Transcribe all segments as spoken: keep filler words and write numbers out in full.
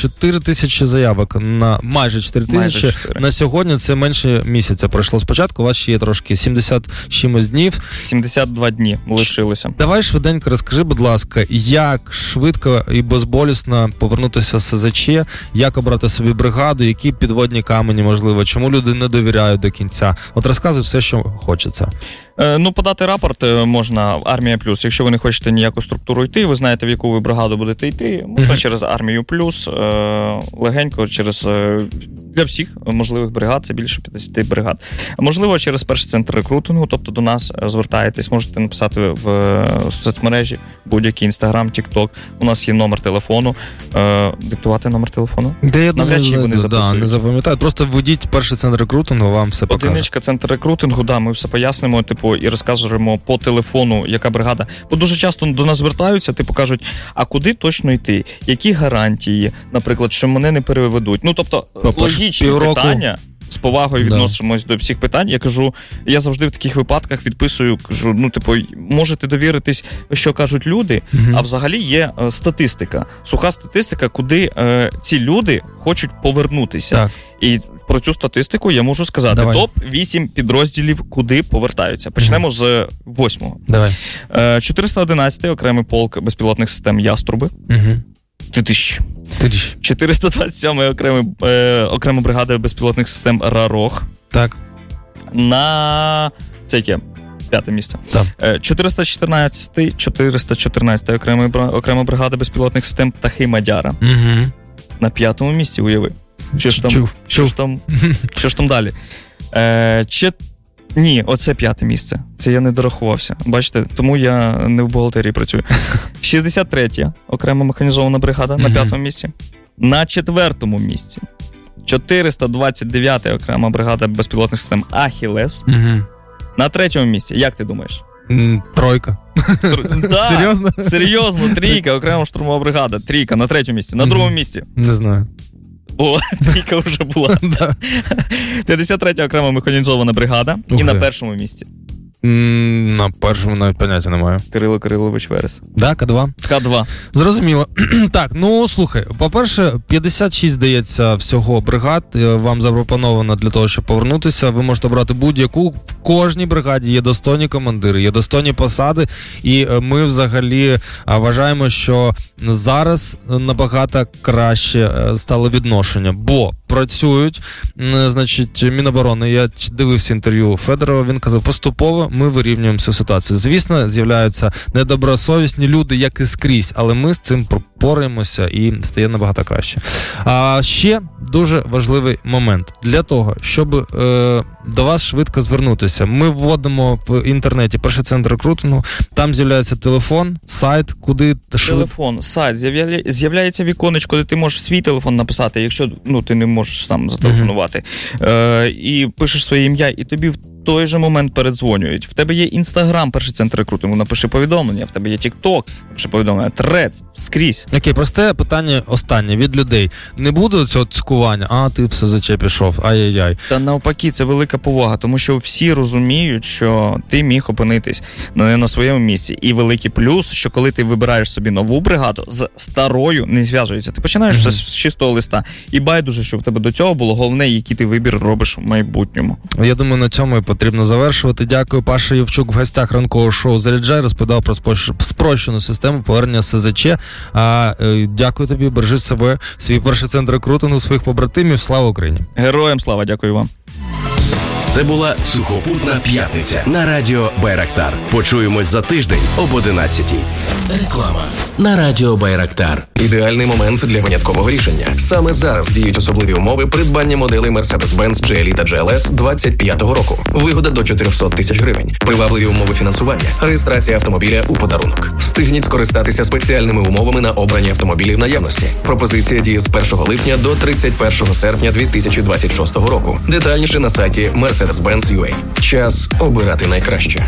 чотири тисячі заявок, на майже чотири тисячі. На сьогодні це менше місяця пройшло спочатку, у вас ще є трошки сімдесят чимось днів. сімдесят два дні лишилося. Давай швиденько розкажи, будь ласка, як швидко і безболісно повернутися з СЗЧ, як обрати собі бригаду, які підводні камені, можливо, чому люди не довіряють до кінця. От розказуй все, що хочеться. Е, ну, подати рапорт можна Армія Плюс. Якщо ви не хочете ніяку структуру йти, ви знаєте, в яку ви бригаду будете йти, можна mm-hmm. через Армію Плюс, е, легенько, через е, для всіх можливих бригад, це більше п'ятдесят бригад. Можливо, через перший центр рекрутингу, тобто до нас звертаєтесь, можете написати в соцмережі, будь-який Інстаграм, Тік-Ток. У нас є номер телефону. Е, диктувати номер телефону? Де я думаю, чи вони записують. Да, не запам'ятають. Просто введіть перший центр рекрутингу, вам все покаже. Одиничка, центр рекрутингу, да, ми все пояснимо, типу, і розказуємо по телефону, яка бригада. Бо дуже часто до нас звертаються, типу, кажуть, а куди точно йти? Які гарантії, наприклад, що мене не переведуть? Ну, тобто, логічні півроку... питання. З повагою відносимось да. до всіх питань. Я кажу, я завжди в таких випадках відписую, кажу, ну, типу, можете довіритись, що кажуть люди, угу. а взагалі є е, статистика, суха статистика, куди е, ці люди хочуть повернутися. Так. І про цю статистику я можу сказати. Давай. топ вісім підрозділів, куди повертаються. Почнемо угу. з восьмого. Давай. Е, чотириста одинадцятий окремий полк безпілотних систем «Яструби». Угу. Титищ. Титищ. чотириста двадцять сьомий окремий, е, окрема бригада безпілотних систем «Рарог». Так. На... Це яке? П'яте місце. Так. Е, чотириста чотирнадцятий, чотириста чотирнадцятий окрема, окрема бригада безпілотних систем «Птахи Мадяра». Угу. На п'ятому місці, уяви. Що ж там, Чув. що Чув. ж там, що ж там далі? Е, чи... Ні, оце п'яте місце. Це я не дорахувався. Бачите, тому я не в бухгалтерії працюю. шістдесят третя окрема механізована бригада на п'ятому місці. На четвертому місці чотириста двадцять дев'ята окрема бригада безпілотних систем «Ахілес». Угу. На третьому місці, як ти думаєш? Тройка. Тр... Да, серйозно? Серйозно, трійка, окрема штурмова бригада. Трійка на третьому місці. На другому місці? Не знаю. О, трійка вже була. п'ятдесят третя окрема механізована бригада. І на першому місці. На першому навіть поняття не маю. Кирило Кирилович Верес. Да, К два? К два. Зрозуміло. Так, ну, слухай, по-перше, п'ятдесят шість, здається, всього бригад вам запропоновано для того, щоб повернутися. Ви можете брати будь-яку. В кожній бригаді є достойні командири, є достойні посади. І ми взагалі вважаємо, що зараз набагато краще стало відношення. Бо працюють, значить, Міноборони, я дивився інтерв'ю Федорова, він казав, поступово ми вирівнюємо цю ситуацію. Звісно, з'являються недобросовісні люди, як і скрізь, але ми з цим пропораємося і стає набагато краще. А ще дуже важливий момент. Для того, щоб е, до вас швидко звернутися, ми вводимо в інтернеті перший центр рекрутингу, там з'являється телефон, сайт, куди... Телефон, сайт, з'явля... з'являється віконечко, де ти можеш свій телефон написати, якщо ну, ти не можеш сам зателефонувати. Uh-huh. Е, і пишеш своє ім'я, і тобі в той же момент передзвонюють. В тебе є Інстаграм, перший центр рекрутингу, напиши повідомлення, в тебе є Тік-Ток, напиши повідомлення, Трец, скрізь. Окей, просте питання останнє від людей. Не буде цього цькування, а ти все за че пішов, ай-яй-яй. Та навпаки, це велика повага, тому що всі розуміють, що ти міг опинитись не на своєму місці. І великий плюс, що коли ти вибираєш собі нову бригаду, з старою не зв'язується. Ти починаєш mm-hmm. все з чистого листа. І байдуже, що в тебе до цього було, головне, який ти вибір робиш в майбутньому. Я думаю, на цьому і потрібно завершувати. Дякую. Паша Євчук в гостях ранкового шоу «Заряджай» розповідав про спрощену систему повернення СЗЧ. А, е, дякую тобі, бережи себе, свій перший центр рекрутингу, своїх побратимів. Слава Україні! Героям слава, дякую вам. Це була Сухопутна п'ятниця на радіо Байрактар. Почуємось за тиждень об одинадцятій. Реклама на радіо Байрактар. Ідеальний момент для виняткового рішення. Саме зараз діють особливі умови придбання моделей Mercedes-Benz джі ел і та джі ел ес двадцять п'ятого року. Вигода до чотириста тисяч гривень. Привабливі умови фінансування. Реєстрація автомобіля у подарунок. Встигніть скористатися спеціальними умовами на обрані автомобілі в наявності. Пропозиція діє з першого липня до тридцять першого серпня дві тисячі двадцять шостого року. Детальніше на сайті Mercedes-Benz точка ю а. Час обирати найкраще.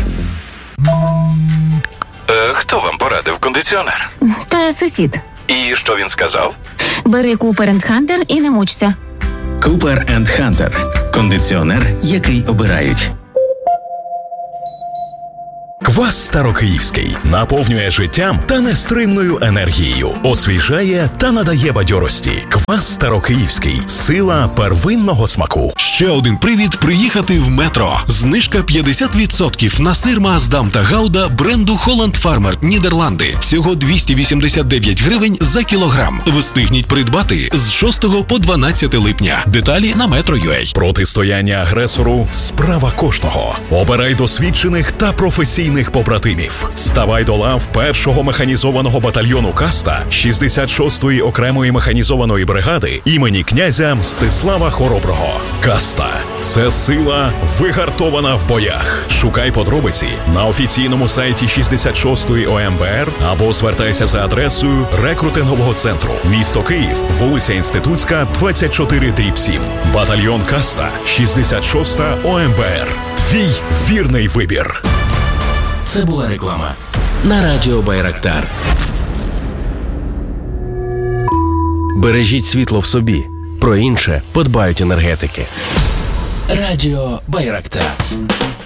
Е, хто вам порадив кондиціонер? Та сусід. І що він сказав? Бери Cooper енд Hunter і не мучся. Cooper енд Hunter. Кондиціонер, який обирають. Квас Старокиївський наповнює життям та нестримною енергією, освіжає та надає бадьорості. Квас Старокиївський – сила первинного смаку. Ще один привід приїхати в метро. Знижка п'ятдесят відсотків на сир Маасдам та Гауда бренду Холланд Фармер Нідерланди. Всього двісті вісімдесят дев'ять гривень за кілограм. Встигніть придбати з шостого по дванадцяте липня. Деталі на Metro.ua. Протистояння агресору – справа кожного. Обирай досвідчених та професійних побратимів. Ставай до лав першого механізованого батальйону Каста шістдесят шостої окремої механізованої бригади імені князя Мстислава Хороброго. Каста – це сила, вигартована в боях. Шукай подробиці на офіційному сайті шістдесят шостої О М Б Р або звертайся за адресою рекрутингового центру. Місто Київ, вулиця Інститутська, двадцять чотири дріб сім. Батальйон Каста, шістдесят шоста О М Б Р. Твій вірний вибір. Це була реклама на радіо Байрактар. Бережіть світло в собі. Про інше подбають енергетики. Радіо Байрактар.